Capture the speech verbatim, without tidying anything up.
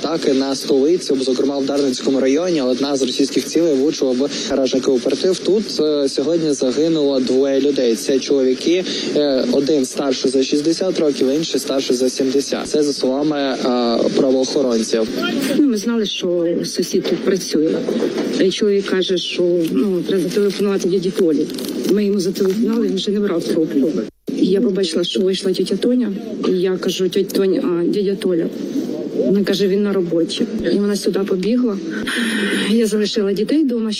атаки на столицю, зокрема в Дарницькому районі. Одна з російських цілей влучила в гаражний кооператив. Тут е, сьогодні загинуло двоє людей. Це чоловіки, е, один старший за шістдесят років, інший старший за сімдесят. Це за словами е, правоохоронців. Ну, ми знали, що сусід тут працює. І чоловік каже, що ну, треба зателефонувати дяді Толі. Ми йому зателефонували, він вже не брав трубку. І я побачила, що вийшла тітя Тоня, і я кажу, тітя Тоня, а дядя Толя. Вона каже, він на роботі. І вона сюди побігла. Я залишила дітей вдома.